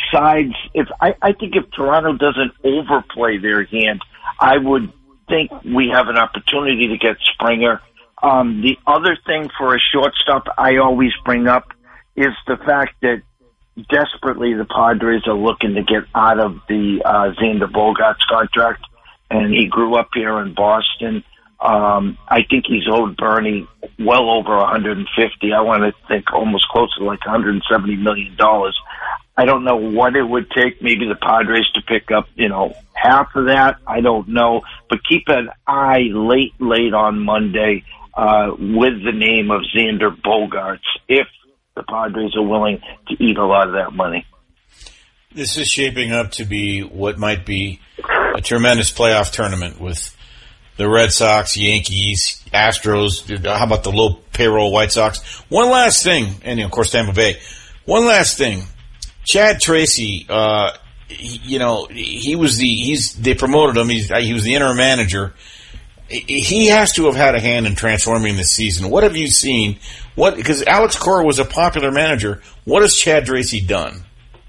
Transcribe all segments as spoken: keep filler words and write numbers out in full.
besides, if I, I think if Toronto doesn't overplay their hand, I would think we have an opportunity to get Springer. Um, the other thing for a shortstop I always bring up is the fact that desperately the Padres are looking to get out of the uh, Xander Bogaerts contract, and he grew up here in Boston. Um, I think he's owed Bernie well over one hundred fifty. I want to think almost close to like one hundred seventy million dollars. I don't know what it would take, maybe the Padres to pick up, you know, half of that. I don't know. But keep an eye late, late on Monday uh, with the name of Xander Bogaerts if the Padres are willing to eat a lot of that money. This is shaping up to be what might be a tremendous playoff tournament with the Red Sox, Yankees, Astros. How about the low payroll White Sox? One last thing, and of course Tampa Bay. One last thing. Chad Tracy, uh, he, you know, he was the, he's, they promoted him. He's, he was the interim manager. He has to have had a hand in transforming this season. What have you seen? What, because Alex Cora was a popular manager. What has Chad Tracy done?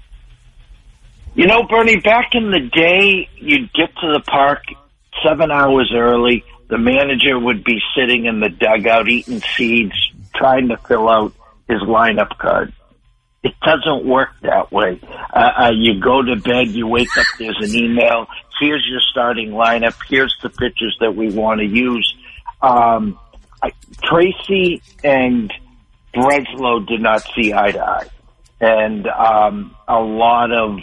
You know, Bernie, back in the day, you'd get to the park seven hours early. The manager would be sitting in the dugout eating seeds, trying to fill out his lineup card. It doesn't work that way. Uh, uh, you go to bed, you wake up, there's an email. Here's your starting lineup. Here's the pitchers that we want to use. Um, I, Tracy and Breslow did not see eye to eye. And um, a lot of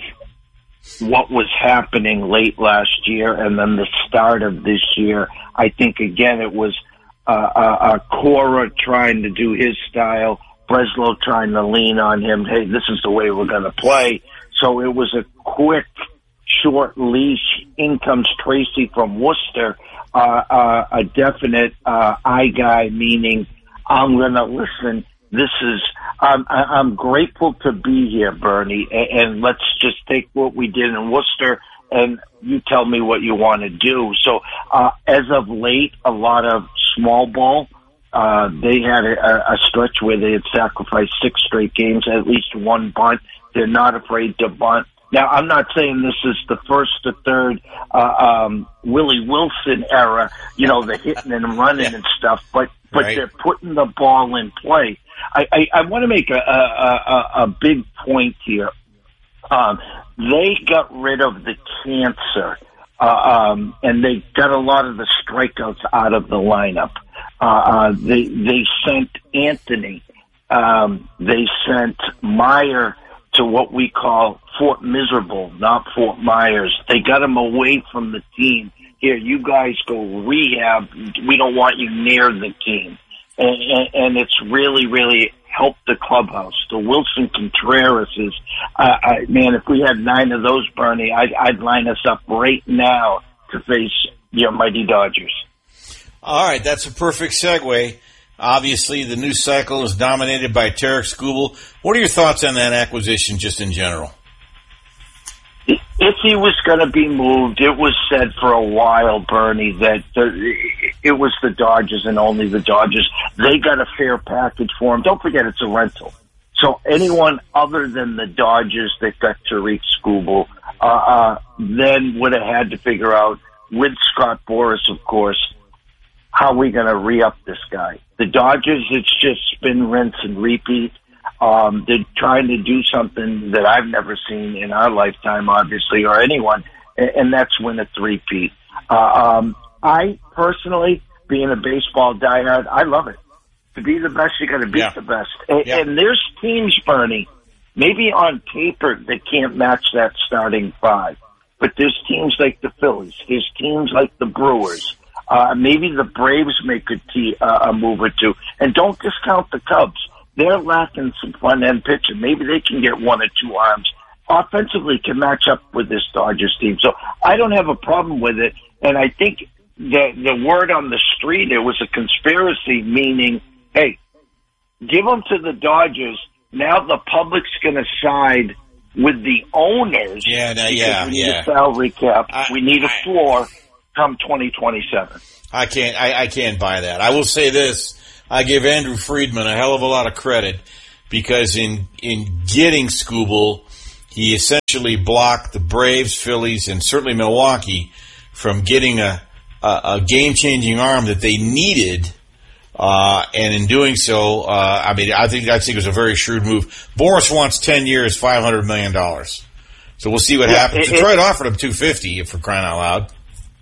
what was happening late last year and then the start of this year, I think, again, it was uh, uh, uh, Cora trying to do his style, Breslow trying to lean on him, hey, this is the way we're going to play. So it was a quick, short leash. In comes Tracy from Worcester, uh, uh, a definite uh, eye guy, meaning I'm going to listen. This is, um, I, I'm grateful to be here, Bernie, and, and let's just take what we did in Worcester and you tell me what you want to do. So uh, as of late, a lot of small ball. Uh, they had a, a stretch where they had sacrificed six straight games, at least one bunt. They're not afraid to bunt. Now, I'm not saying this is the first to third uh, um, Willie Wilson era, you know, the hitting and running yeah. and stuff, but but right. they're putting the ball in play. I, I, I want to make a, a, a, a big point here. Um, they got rid of the cancer, uh, um, and they got a lot of the strikeouts out of the lineup. Uh, uh, they, they sent Anthony, um, they sent Meyer to what we call Fort Miserable, not Fort Myers. They got him away from the team. Here, you guys go rehab. We don't want you near the team. And, and, and it's really, really helped the clubhouse. The Wilson Contreras is, uh, I, man, if we had nine of those, Bernie, I'd, I'd line us up right now to face your mighty Dodgers. All right, that's a perfect segue. Obviously, the news cycle is dominated by Tarik Skubal. What are your thoughts on that acquisition just in general? If he was going to be moved, it was said for a while, Bernie, that the, it was the Dodgers and only the Dodgers. They got a fair package for him. Don't forget, it's a rental. So anyone other than the Dodgers that got Tarik Skubal uh, uh, then would have had to figure out, with Scott Boras, of course, how are we going to re-up this guy? The Dodgers, it's just spin, rinse, and repeat. Um, they're trying to do something that I've never seen in our lifetime, obviously, or anyone, and, and that's win a three-peat. Uh, um, I, personally, being a baseball diehard, I love it. To be the best, you got to beat yeah. the best. And, yeah. and there's teams, Bernie, maybe on paper that can't match that starting five, but there's teams like the Phillies. There's teams like the Brewers. Uh, maybe the Braves make a, t- uh, a move or two. And don't discount the Cubs. They're lacking some front-end pitching. Maybe they can get one or two arms. Offensively can match up with this Dodgers team. So I don't have a problem with it. And I think the, the word on the street, it was a conspiracy, meaning, hey, give them to the Dodgers. Now the public's going to side with the owners. Yeah, no, yeah, we need yeah. a salary cap. I, we need a I, floor. Come twenty twenty-seven. I can't. I, I can't buy that. I will say this: I give Andrew Friedman a hell of a lot of credit because in in getting Skubal, he he essentially blocked the Braves, Phillies, and certainly Milwaukee from getting a, a, a game-changing arm that they needed. Uh, and in doing so, uh, I mean, I think, I think it was a very shrewd move. Boris wants ten years, five hundred million dollars. So we'll see what yeah, happens. It, Detroit it, offered him two hundred fifty dollars for crying out loud.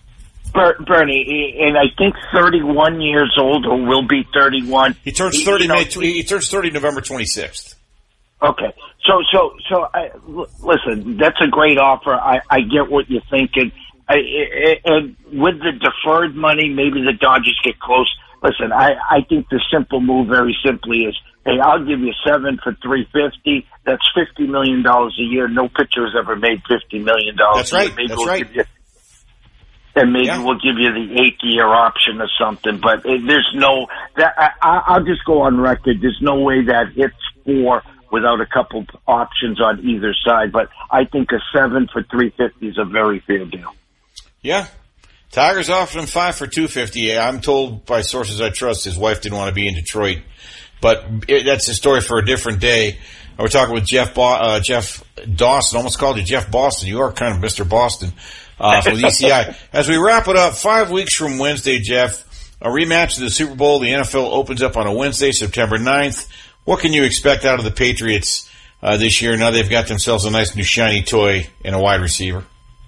Bernie, and I think thirty-one years old, or will be thirty-one. He turns thirty. He, May, he turns thirty November twenty-sixth. Okay, so so so I, listen, that's a great offer. I, I get what you're thinking. I, I, and with the deferred money, maybe the Dodgers get close. Listen, I, I think the simple move, very simply, is, hey, I'll give you seven for three fifty. That's fifty million dollars a year. No pitcher has ever made fifty million dollars. That's right. Maybe That's we'll right. Give you, and maybe yeah. we'll give you the eighth year option or something. But it, there's no that. I, I'll just go on record. There's no way that hits four without a couple options on either side. But I think a seven for three fifty is a very fair deal. Yeah. Tigers offered him five for two fifty. I'm told by sources I trust his wife didn't want to be in Detroit, but it, that's a story for a different day. We're talking with Jeff Bo- uh, Jeff Dawson. Almost called you Jeff Boston. You are kind of Mister Boston uh, for the E C I. As we wrap it up, five weeks from Wednesday, Jeff, a rematch of the Super Bowl. The N F L opens up on a Wednesday, September ninth. What can you expect out of the Patriots uh, this year? Now they've got themselves a nice new shiny toy and a wide receiver.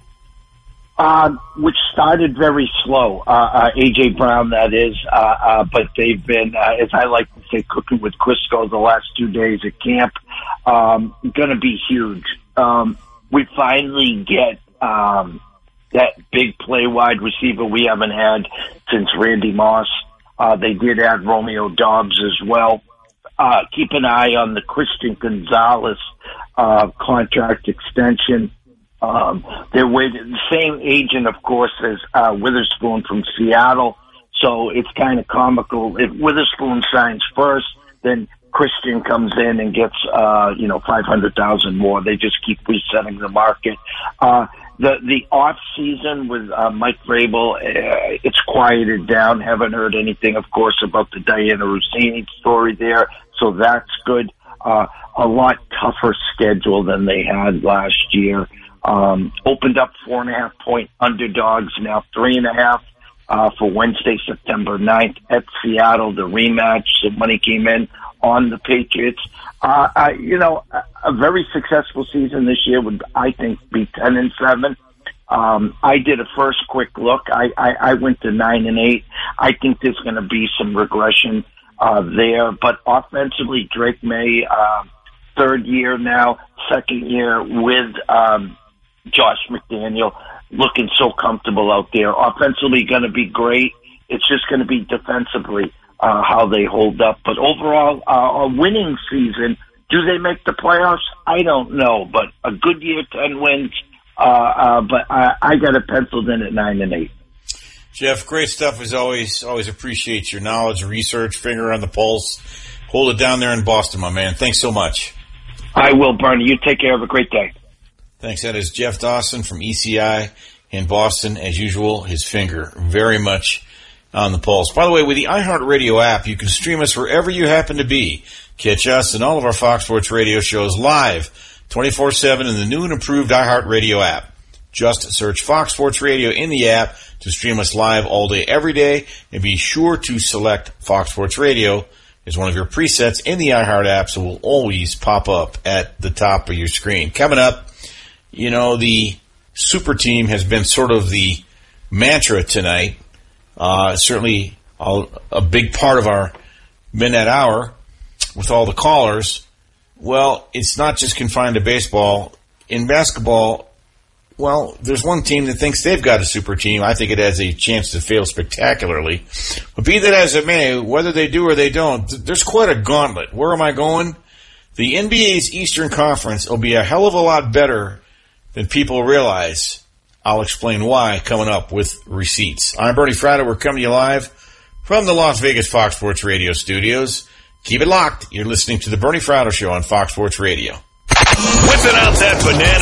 Uh, which started very slow, uh, uh, A J Brown, that is, uh, uh, but they've been, uh, as I like to say, cooking with Crisco the last two days at camp. Um, gonna be huge. Um, we finally get, um, that big play wide receiver we haven't had since Randy Moss. Uh, they did add Romeo Doubs as well. Uh, keep an eye on the Christian Gonzalez, uh, contract extension. Um, they're with the same agent, of course, as uh, Witherspoon from Seattle. So it's kind of comical. If Witherspoon signs first, then Christian comes in and gets, uh, you know, five hundred thousand more. They just keep resetting the market. Uh, the, the off season with, uh, Mike Vrabel, uh, it's quieted down. Haven't heard anything, of course, about the Diana Rossini story there. So that's good. Uh, a lot tougher schedule than they had last year. Um, opened up four and a half point underdogs, now three and a half, uh, for Wednesday, September ninth at Seattle, the rematch. So money came in on the Patriots. Uh, I, you know, a, a very successful season this year would, I think, be ten and seven. Um, I did a first quick look. I, I, I went to nine and eight. I think there's going to be some regression, uh, there, but offensively, Drake May, uh, third year now, second year with, um, Josh McDaniel, looking so comfortable out there. Offensively going to be great. It's just going to be defensively uh, how they hold up. But overall, uh, a winning season. Do they make the playoffs? I don't know. But a good year, ten wins. Uh, uh, but I, I got it penciled in at nine and eight. Jeff, great stuff as always. Always appreciate your knowledge, research, finger on the pulse. Hold it down there in Boston, my man. Thanks so much. I will, Bernie. You take care. Have a great day. Thanks. That is Jeff Dawson from E C I in Boston. As usual, his finger very much on the pulse. By the way, with the iHeartRadio app, you can stream us wherever you happen to be. Catch us and all of our Fox Sports Radio shows live twenty-four seven in the new and improved iHeartRadio app. Just search Fox Sports Radio in the app to stream us live all day, every day, and be sure to select Fox Sports Radio as one of your presets in the iHeart app, so it will always pop up at the top of your screen. Coming up, you know, the super team has been sort of the mantra tonight. Uh, certainly a, a big part of our midnight hour with all the callers. Well, it's not just confined to baseball. In basketball, well, there's one team that thinks they've got a super team. I think it has a chance to fail spectacularly. But be that as it may, whether they do or they don't, there's quite a gauntlet. Where am I going? The N B A's Eastern Conference will be a hell of a lot better than people realize. I'll explain why coming up with receipts. I'm Bernie Fratto. We're coming to you live from the Las Vegas Fox Sports Radio studios. Keep it locked. You're listening to the Bernie Fratto Show on Fox Sports Radio. Whipping out that banana hammock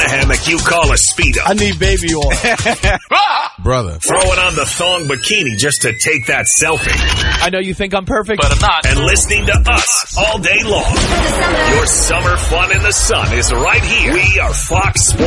you call a Speedo. I need baby oil. Brother. Throwing on the thong bikini just to take that selfie. I know you think I'm perfect, but I'm not. And listening to us all day long. Your summer fun in the sun is right here. We are Fox Sports.